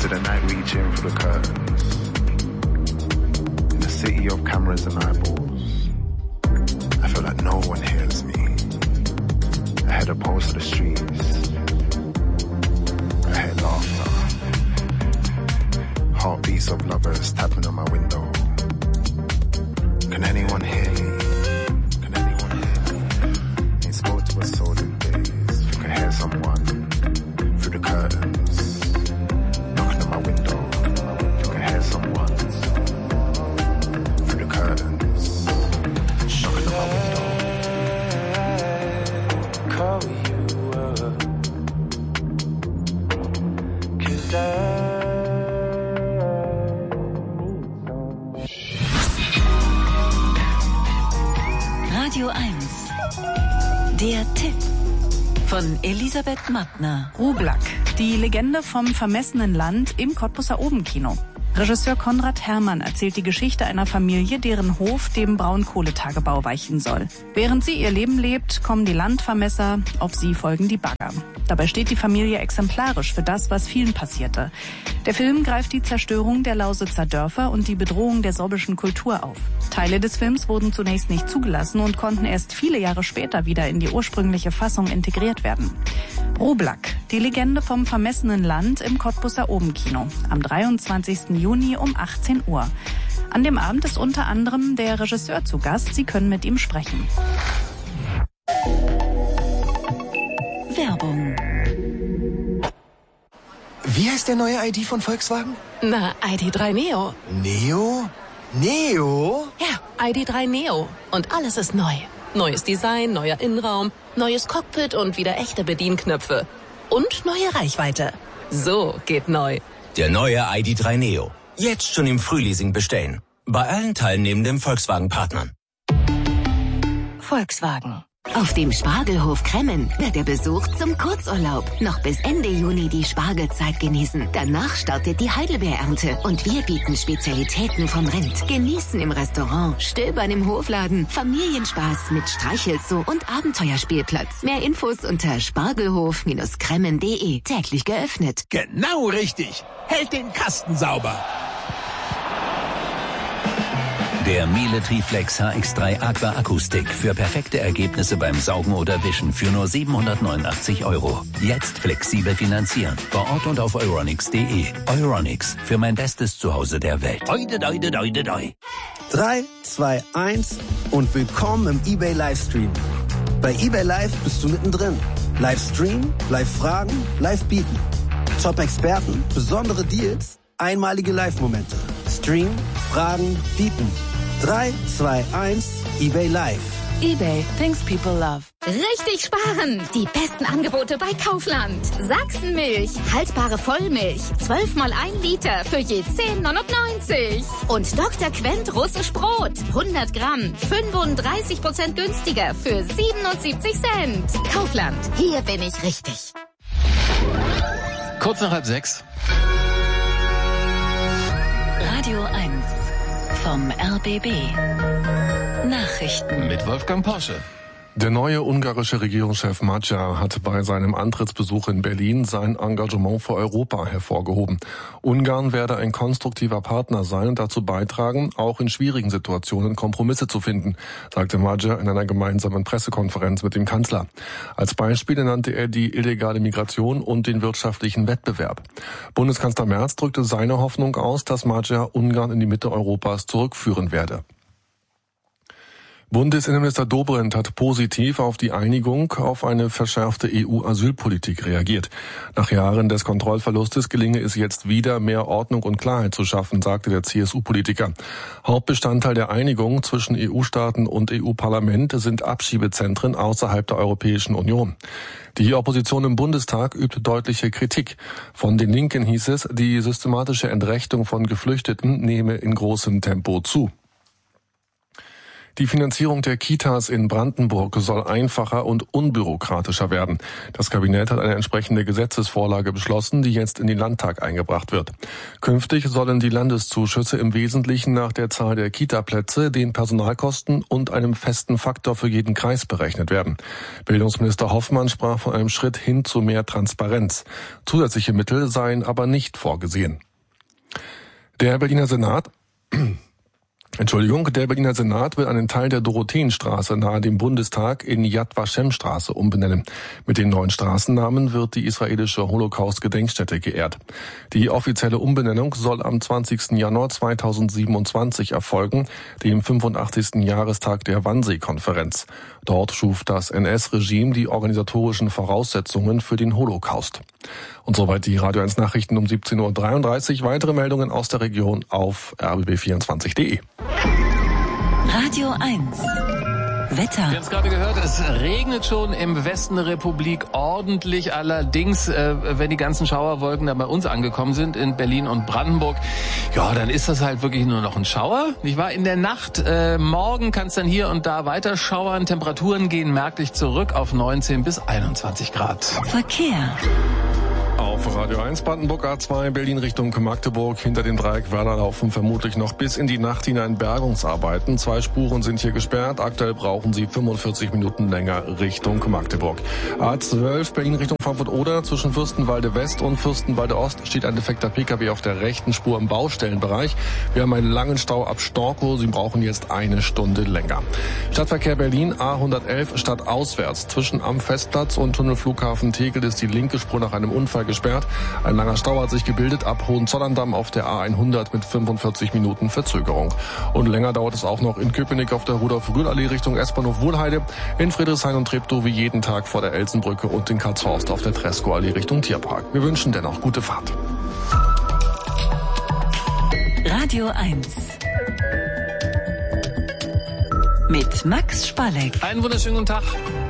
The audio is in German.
to the night reaching for the curtains. In the city of cameras and eyeballs, I feel like no one hears me. I hear the pulse of the streets. I hear laughter. Heartbeats of lovers tapping on my window. Can anyone hear me? Can anyone hear me? Ain't spoke to a soul in days. Think I hear someone through the curtains, knocking on my window. Think I hear someone through the curtains, knocking on my window. Call you up, 'cause Radio 1. Der Tipp von Elisabeth Mattner. Rublak, die Legende vom vermessenen Land im Cottbusser Obenkino. Regisseur Konrad Herrmann erzählt die Geschichte einer Familie, deren Hof dem Braunkohletagebau weichen soll. Während sie ihr Leben lebt, kommen die Landvermesser, auf sie folgen die Bagger. Dabei steht die Familie exemplarisch für das, was vielen passierte. Der Film greift die Zerstörung der Lausitzer Dörfer und die Bedrohung der sorbischen Kultur auf. Teile des Films wurden zunächst nicht zugelassen und konnten erst viele Jahre später wieder in die ursprüngliche Fassung integriert werden. Rublak, die Legende vom vermessenen Land im Cottbusser Obenkino, am 23. Juni um 18 Uhr. An dem Abend ist unter anderem der Regisseur zu Gast. Sie können mit ihm sprechen. Werbung. Wie heißt der neue ID von Volkswagen? Na, ID.3 Neo. Neo? Neo? Ja, ID.3 Neo. Und alles ist neu. Neues Design, neuer Innenraum, neues Cockpit und wieder echte Bedienknöpfe. Und neue Reichweite. So geht neu. Der neue ID.3 Neo. Jetzt schon im Frühleasing bestellen. Bei allen teilnehmenden Volkswagen-Partnern. Volkswagen. Auf dem Spargelhof Kremmen wird der Besuch zum Kurzurlaub. Noch bis Ende Juni die Spargelzeit genießen. Danach startet die Heidelbeerernte und wir bieten Spezialitäten vom Rind. Genießen im Restaurant, stöbern im Hofladen, Familienspaß mit Streichelzoo und Abenteuerspielplatz. Mehr Infos unter spargelhof-kremmen.de. Täglich geöffnet. Genau richtig. Hält den Kasten sauber. Der Miele Triflex HX3 Aqua Akustik für perfekte Ergebnisse beim Saugen oder Wischen für nur 789 €. Jetzt flexibel finanzieren. Vor Ort und auf euronics.de. Euronics, für mein bestes Zuhause der Welt. Oide, doide, doide, doi. 3, 2, 1 und willkommen im eBay Livestream. Bei eBay Live bist du mittendrin. Livestream, Live-Fragen, Live-Bieten. Top-Experten, besondere Deals, einmalige Live-Momente. Stream, Fragen, Bieten. 3, 2, 1, eBay Live. eBay, things people love. Richtig sparen! Die besten Angebote bei Kaufland. Sachsenmilch, haltbare Vollmilch, 12 mal 1 Liter für je 10,99. Und Dr. Quent russisch Brot, 100 Gramm, 35% günstiger für 77 Cent. Kaufland, hier bin ich richtig. Kurz nach 5:30. Radio 1 vom RBB. Nachrichten Mit Wolfgang Porsche. Der neue ungarische Regierungschef Magyar hat bei seinem Antrittsbesuch in Berlin sein Engagement für Europa hervorgehoben. Ungarn werde ein konstruktiver Partner sein und dazu beitragen, auch in schwierigen Situationen Kompromisse zu finden, sagte Magyar in einer gemeinsamen Pressekonferenz mit dem Kanzler. Als Beispiele nannte er die illegale Migration und den wirtschaftlichen Wettbewerb. Bundeskanzler Merz drückte seine Hoffnung aus, dass Magyar Ungarn in die Mitte Europas zurückführen werde. Bundesinnenminister Dobrindt hat positiv auf die Einigung auf eine verschärfte EU-Asylpolitik reagiert. Nach Jahren des Kontrollverlustes gelinge es jetzt wieder, mehr Ordnung und Klarheit zu schaffen, sagte der CSU-Politiker. Hauptbestandteil der Einigung zwischen EU-Staaten und EU-Parlament sind Abschiebezentren außerhalb der Europäischen Union. Die Opposition im Bundestag übt deutliche Kritik. Von den Linken hieß es, die systematische Entrechtung von Geflüchteten nehme in großem Tempo zu. Die Finanzierung der Kitas in Brandenburg soll einfacher und unbürokratischer werden. Das Kabinett hat eine entsprechende Gesetzesvorlage beschlossen, die jetzt in den Landtag eingebracht wird. Künftig sollen die Landeszuschüsse im Wesentlichen nach der Zahl der Kitaplätze, den Personalkosten und einem festen Faktor für jeden Kreis berechnet werden. Bildungsminister Hoffmann sprach von einem Schritt hin zu mehr Transparenz. Zusätzliche Mittel seien aber nicht vorgesehen. Der Berliner Senat will einen Teil der Dorotheenstraße nahe dem Bundestag in Yad Vashem-Straße umbenennen. Mit den neuen Straßennamen wird die israelische Holocaust-Gedenkstätte geehrt. Die offizielle Umbenennung soll am 20. Januar 2027 erfolgen, dem 85. Jahrestag der Wannsee-Konferenz. Dort schuf das NS-Regime die organisatorischen Voraussetzungen für den Holocaust. Und soweit die Radio 1 Nachrichten um 17.33 Uhr. Weitere Meldungen aus der Region auf rbb24.de. Radio 1. Wetter. Wir haben es gerade gehört, es regnet schon im Westen der Republik ordentlich. Allerdings, wenn die ganzen Schauerwolken dann bei uns angekommen sind, in Berlin und Brandenburg, ja, dann ist das halt wirklich nur noch ein Schauer. Nicht wahr? In der Nacht, morgen kann es dann hier und da weiter schauern. Temperaturen gehen merklich zurück auf 19 bis 21 Grad. Verkehr. Auf Radio 1 Brandenburg A2 Berlin Richtung Magdeburg. Hinter dem Dreieck Werder laufen vermutlich noch bis in die Nacht hinein Bergungsarbeiten. 2 Spuren sind hier gesperrt. Aktuell brauchen Sie 45 Minuten länger Richtung Magdeburg. A12 Berlin Richtung Frankfurt-Oder. Zwischen Fürstenwalde West und Fürstenwalde Ost steht ein defekter Pkw auf der rechten Spur im Baustellenbereich. Wir haben einen langen Stau ab Storkow. Sie brauchen jetzt 1 Stunde länger. Stadtverkehr Berlin A111 stadtauswärts. Zwischen am Festplatz und Tunnelflughafen Tegel ist die linke Spur nach einem Unfall gesperrt. Ein langer Stau hat sich gebildet ab Hohenzollern-Damm auf der A100 mit 45 Minuten Verzögerung. Und länger dauert es auch noch in Köpenick auf der Rudolf-Rühl-Allee Richtung S-Bahnhof Wohlheide, in Friedrichshain und Treptow wie jeden Tag vor der Elsenbrücke und in Karlshorst auf der Tresco-Allee Richtung Tierpark. Wir wünschen dennoch gute Fahrt. Radio 1. Mit Max Spalleck. Einen wunderschönen guten Tag.